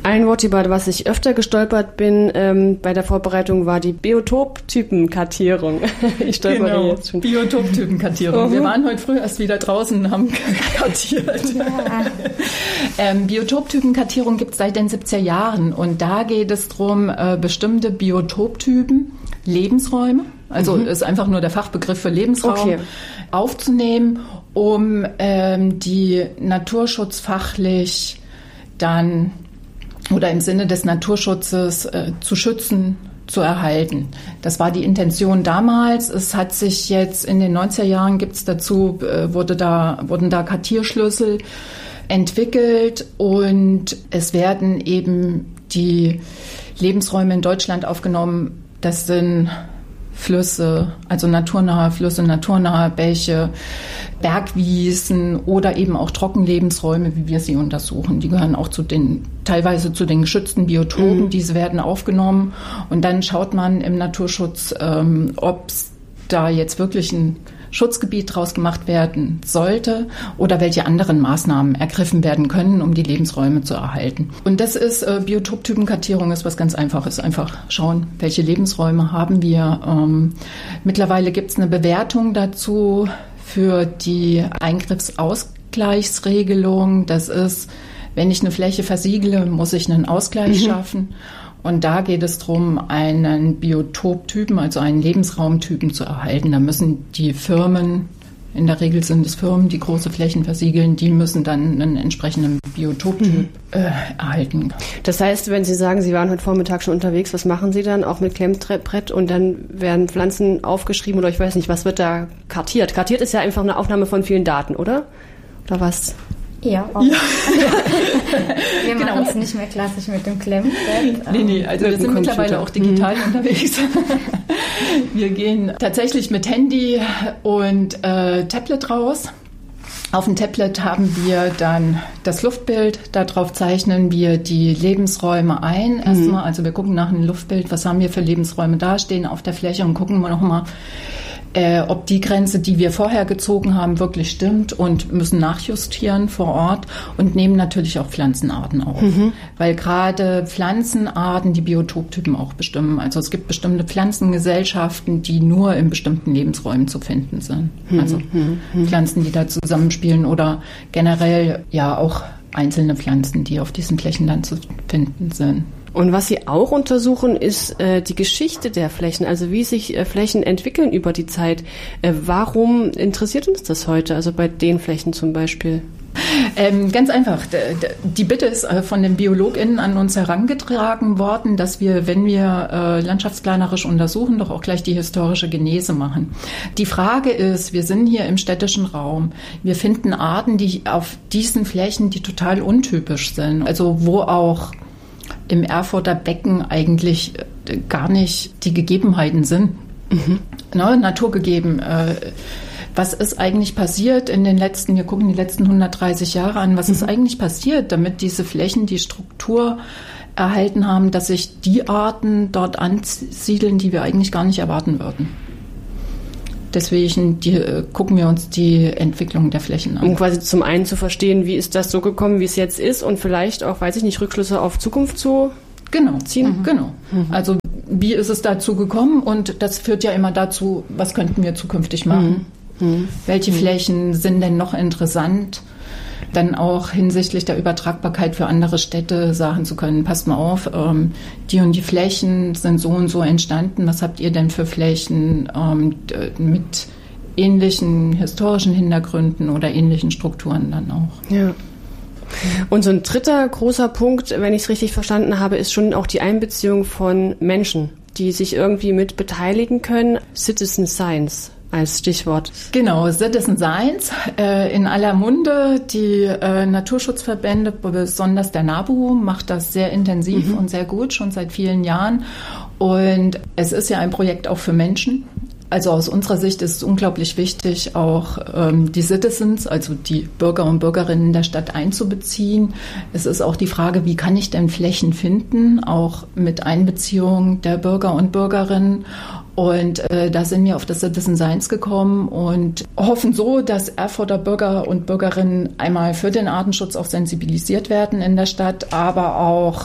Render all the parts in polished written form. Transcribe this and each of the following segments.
Ein Wort, über was ich öfter gestolpert bin bei der Vorbereitung, war die Biotoptypenkartierung. Ich stolpere jetzt schon. Biotoptypenkartierung. Wir waren heute früh erst wieder draußen und haben kartiert. Ja. Biotoptypenkartierung gibt es seit den 70er Jahren und da geht es darum, bestimmte Biotoptypen, Lebensräume, also ist einfach nur der Fachbegriff für Lebensraum, aufzunehmen, um die naturschutzfachlich dann oder im Sinne des Naturschutzes zu schützen, zu erhalten. Das war die Intention damals. Es hat sich jetzt in den 90er Jahren wurden da Kartierschlüssel entwickelt und es werden eben die Lebensräume in Deutschland aufgenommen. Das sind Flüsse, also naturnahe Flüsse, naturnahe Bäche, Bergwiesen oder eben auch Trockenlebensräume, wie wir sie untersuchen. Die gehören auch teilweise zu den geschützten Biotopen. Diese werden aufgenommen und dann schaut man im Naturschutz, ob da jetzt wirklich ein Schutzgebiet draus gemacht werden sollte oder welche anderen Maßnahmen ergriffen werden können, um die Lebensräume zu erhalten. Und das ist Biotoptypenkartierung ist was ganz Einfaches. Einfach schauen, welche Lebensräume haben wir. Mittlerweile gibt es eine Bewertung dazu für die Eingriffsausgleichsregelung. Das ist, wenn ich eine Fläche versiegle, muss ich einen Ausgleich schaffen. Und da geht es darum, einen Biotoptypen, also einen Lebensraumtypen zu erhalten. Da müssen die Firmen, in der Regel sind es Firmen, die große Flächen versiegeln, die müssen dann einen entsprechenden Biotoptyp erhalten. Das heißt, wenn Sie sagen, Sie waren heute Vormittag schon unterwegs, was machen Sie dann? Auch mit Klemmbrett und dann werden Pflanzen aufgeschrieben oder ich weiß nicht, was wird da kartiert? Kartiert ist ja einfach eine Aufnahme von vielen Daten, oder? Oder was? Ja, auch. Ja. Wir machen es nicht mehr klassisch mit dem Klemmbrett. Nee, also wir sind mittlerweile auch digital unterwegs. Wir gehen tatsächlich mit Handy und Tablet raus. Auf dem Tablet haben wir dann das Luftbild, darauf zeichnen wir die Lebensräume ein. Erstmal, also wir gucken nach einem Luftbild, was haben wir für Lebensräume da, stehen auf der Fläche und gucken wir nochmal, ob die Grenze, die wir vorher gezogen haben, wirklich stimmt und müssen nachjustieren vor Ort und nehmen natürlich auch Pflanzenarten auf, weil gerade Pflanzenarten die Biotoptypen auch bestimmen. Also es gibt bestimmte Pflanzengesellschaften, die nur in bestimmten Lebensräumen zu finden sind. Also Pflanzen, die da zusammenspielen oder generell ja auch einzelne Pflanzen, die auf diesen Flächen dann zu finden sind. Und was Sie auch untersuchen, ist die Geschichte der Flächen, also wie sich Flächen entwickeln über die Zeit. Warum interessiert uns das heute, also bei den Flächen zum Beispiel? Ganz einfach. Die Bitte ist von den BiologInnen an uns herangetragen worden, dass wir, wenn wir landschaftsplanerisch untersuchen, doch auch gleich die historische Genese machen. Die Frage ist, wir sind hier im städtischen Raum. Wir finden Arten, die auf diesen Flächen, die total untypisch sind. Also wo auch im Erfurter Becken eigentlich gar nicht die Gegebenheiten sind, naturgegeben. Was ist eigentlich passiert wir gucken die letzten 130 Jahre an, was ist eigentlich passiert, damit diese Flächen die Struktur erhalten haben, dass sich die Arten dort ansiedeln, die wir eigentlich gar nicht erwarten würden. Deswegen gucken wir uns die Entwicklung der Flächen an. Um quasi zum einen zu verstehen, wie ist das so gekommen, wie es jetzt ist und vielleicht auch, weiß ich nicht, Rückschlüsse auf Zukunft zu ziehen? Genau. Also wie ist es dazu gekommen und das führt ja immer dazu, was könnten wir zukünftig machen? Welche Flächen sind denn noch interessant? Dann auch hinsichtlich der Übertragbarkeit für andere Städte sagen zu können, passt mal auf, die und die Flächen sind so und so entstanden. Was habt ihr denn für Flächen mit ähnlichen historischen Hintergründen oder ähnlichen Strukturen dann auch? Ja. Und so ein dritter großer Punkt, wenn ich es richtig verstanden habe, ist schon auch die Einbeziehung von Menschen, die sich irgendwie mit beteiligen können. Citizen Science als Stichwort. Genau, Citizen Science in aller Munde. Die Naturschutzverbände, besonders der NABU, macht das sehr intensiv und sehr gut, schon seit vielen Jahren. Und es ist ja ein Projekt auch für Menschen. Also aus unserer Sicht ist es unglaublich wichtig, auch die Citizens, also die Bürger und Bürgerinnen der Stadt einzubeziehen. Es ist auch die Frage, wie kann ich denn Flächen finden, auch mit Einbeziehung der Bürger und Bürgerinnen. Und da sind wir auf das Citizen Science gekommen und hoffen so, dass Erfurter Bürger und Bürgerinnen einmal für den Artenschutz auch sensibilisiert werden in der Stadt, aber auch,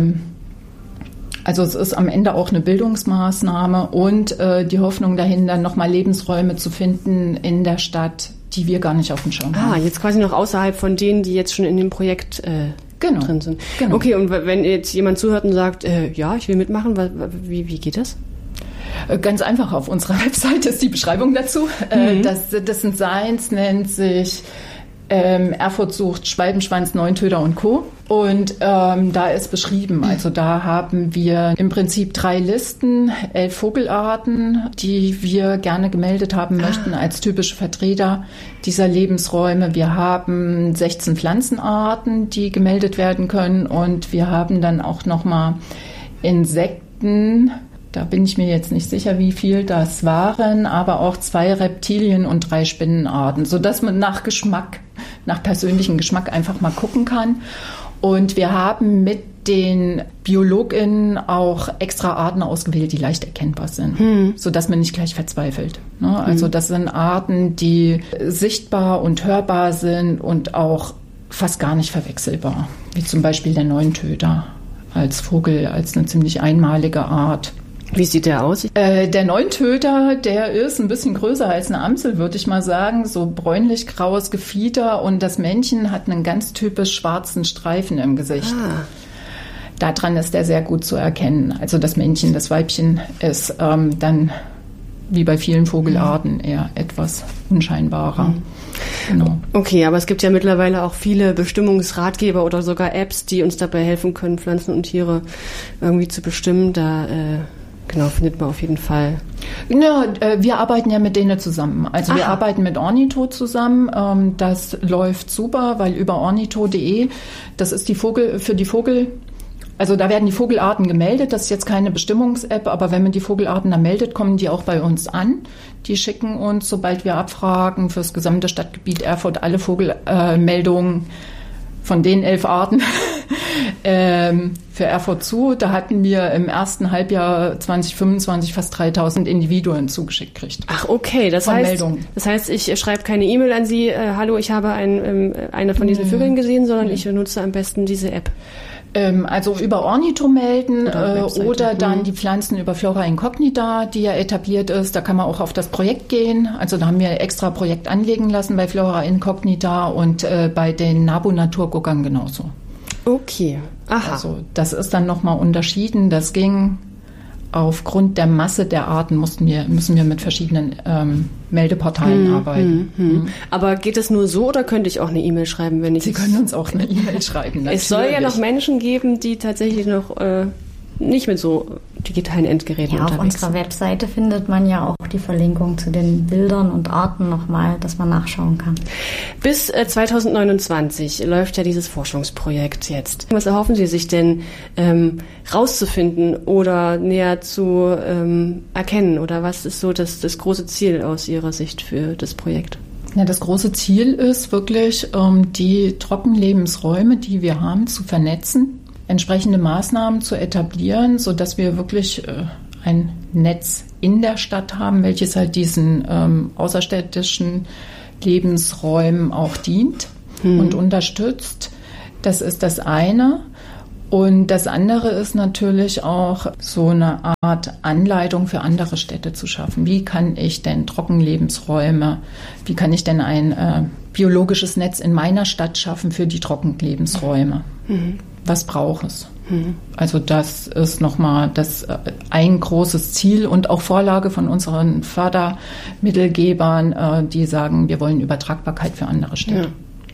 also es ist am Ende auch eine Bildungsmaßnahme und die Hoffnung dahin, dann nochmal Lebensräume zu finden in der Stadt, die wir gar nicht auf dem Schirm haben. Jetzt quasi noch außerhalb von denen, die jetzt schon in dem Projekt drin sind. Genau. Okay, und wenn jetzt jemand zuhört und sagt, ja, ich will mitmachen, wie geht das? Ganz einfach, auf unserer Webseite ist die Beschreibung dazu. Das Citizen Science nennt sich Erfurt sucht Schwalbenschwanz, Neuntöter und Co. Und da ist beschrieben, also da haben wir im Prinzip 3 Listen, 11 Vogelarten, die wir gerne gemeldet haben möchten als typische Vertreter dieser Lebensräume. Wir haben 16 Pflanzenarten, die gemeldet werden können und wir haben dann auch nochmal Insekten. Da bin ich mir jetzt nicht sicher, wie viel das waren, aber auch 2 Reptilien und 3 Spinnenarten, sodass man nach persönlichem Geschmack einfach mal gucken kann. Und wir haben mit den BiologInnen auch extra Arten ausgewählt, die leicht erkennbar sind, sodass man nicht gleich verzweifelt. Also das sind Arten, die sichtbar und hörbar sind und auch fast gar nicht verwechselbar, wie zum Beispiel der Neuntöter als Vogel, als eine ziemlich einmalige Art. Wie sieht der aus? Der Neuntöter, der ist ein bisschen größer als eine Amsel, würde ich mal sagen. So bräunlich-graues Gefieder und das Männchen hat einen ganz typisch schwarzen Streifen im Gesicht. Daran ist der sehr gut zu erkennen. Also das Männchen, das Weibchen ist dann wie bei vielen Vogelarten eher etwas unscheinbarer. Genau. Okay, aber es gibt ja mittlerweile auch viele Bestimmungsratgeber oder sogar Apps, die uns dabei helfen können, Pflanzen und Tiere irgendwie zu bestimmen. Da findet man auf jeden Fall. Ja, wir arbeiten ja mit denen zusammen. Also wir arbeiten mit Ornitho zusammen. Das läuft super, weil über ornitho.de, das ist also da werden die Vogelarten gemeldet. Das ist jetzt keine Bestimmungs-App, aber wenn man die Vogelarten da meldet, kommen die auch bei uns an. Die schicken uns, sobald wir abfragen, fürs gesamte Stadtgebiet Erfurt alle Vogelmeldungen von den 11 Arten für Erfurt zu. Da hatten wir im ersten Halbjahr 2025 fast 3000 Individuen zugeschickt gekriegt. Ach, okay. Das heißt, ich schreibe keine E-Mail an Sie, hallo, ich habe eine von diesen Vögeln gesehen, sondern ich benutze am besten diese App. Also über Ornitho melden oder dann die Pflanzen über Flora Incognita, die ja etabliert ist. Da kann man auch auf das Projekt gehen. Also da haben wir extra Projekt anlegen lassen bei Flora Incognita und bei den NABU Naturguckern genauso. Okay. Aha. Also das ist dann nochmal unterschieden. Das ging aufgrund der Masse der Arten müssen wir mit verschiedenen Meldeportalen arbeiten. Aber geht es nur so oder könnte ich auch eine E-Mail schreiben, wenn ich... Sie können uns auch eine E-Mail schreiben. Natürlich. Es soll ja noch Menschen geben, die tatsächlich noch nicht mit so digitalen Endgeräten unterwegs sind. Auf unserer Webseite findet man ja auch die Verlinkung zu den Bildern und Arten nochmal, dass man nachschauen kann. Bis 2029 läuft ja dieses Forschungsprojekt jetzt. Was erhoffen Sie sich denn rauszufinden oder näher zu erkennen? Oder was ist so das große Ziel aus Ihrer Sicht für das Projekt? Ja, das große Ziel ist wirklich, die Trockenlebensräume, die wir haben, zu vernetzen, entsprechende Maßnahmen zu etablieren, sodass wir wirklich ein Netz in der Stadt haben, welches halt diesen außerstädtischen Lebensräumen auch dient und unterstützt. Das ist das eine. Und das andere ist natürlich auch so eine Art Anleitung für andere Städte zu schaffen. Wie kann ich denn Trockenlebensräume, wie kann ich denn ein biologisches Netz in meiner Stadt schaffen für die Trockenlebensräume? Was braucht es? Also das ist nochmal ein großes Ziel und auch Vorlage von unseren Fördermittelgebern, die sagen, wir wollen Übertragbarkeit für andere Städte.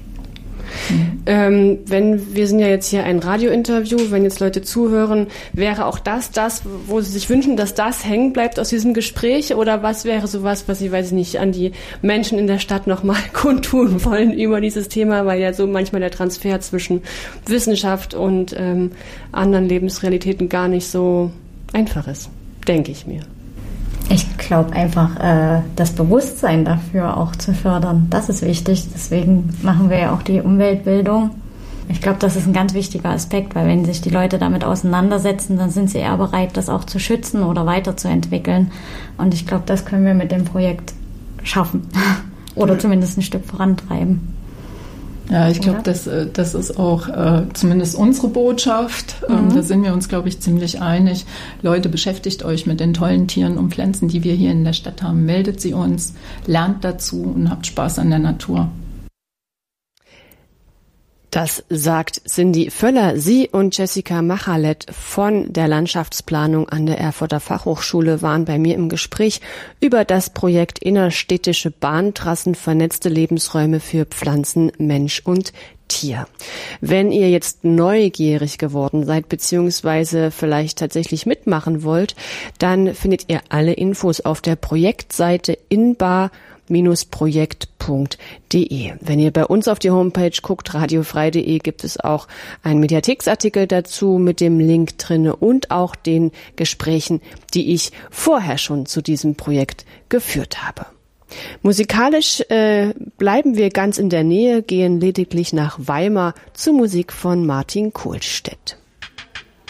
Wir sind ja jetzt hier ein Radiointerview, wenn jetzt Leute zuhören, wäre auch das, wo Sie sich wünschen, dass das hängen bleibt aus diesem Gespräch, oder was wäre sowas, was Sie, weiß ich nicht, an die Menschen in der Stadt nochmal kundtun wollen über dieses Thema, weil ja so manchmal der Transfer zwischen Wissenschaft und anderen Lebensrealitäten gar nicht so einfach ist, denke ich mir. Ich glaube einfach, das Bewusstsein dafür auch zu fördern, das ist wichtig. Deswegen machen wir ja auch die Umweltbildung. Ich glaube, das ist ein ganz wichtiger Aspekt, weil wenn sich die Leute damit auseinandersetzen, dann sind sie eher bereit, das auch zu schützen oder weiterzuentwickeln. Und ich glaube, das können wir mit dem Projekt schaffen oder zumindest ein Stück vorantreiben. Ja, ich glaube, das ist auch zumindest unsere Botschaft. Da sind wir uns, glaube ich, ziemlich einig. Leute, beschäftigt euch mit den tollen Tieren und Pflanzen, die wir hier in der Stadt haben. Meldet sie uns, lernt dazu und habt Spaß an der Natur. Das sagt Cindy Völler. Sie und Jessica Machalet von der Landschaftsplanung an der Erfurter Fachhochschule waren bei mir im Gespräch über das Projekt Innerstädtische Bahntrassen, vernetzte Lebensräume für Pflanzen, Mensch und Tier. Wenn ihr jetzt neugierig geworden seid, beziehungsweise vielleicht tatsächlich mitmachen wollt, dann findet ihr alle Infos auf der Projektseite inbar-projekt.de. Wenn ihr bei uns auf die Homepage guckt, radiofrei.de, gibt es auch einen Mediatheksartikel dazu mit dem Link drinne und auch den Gesprächen, die ich vorher schon zu diesem Projekt geführt habe. Musikalisch bleiben wir ganz in der Nähe, gehen lediglich nach Weimar zur Musik von Martin Kohlstedt.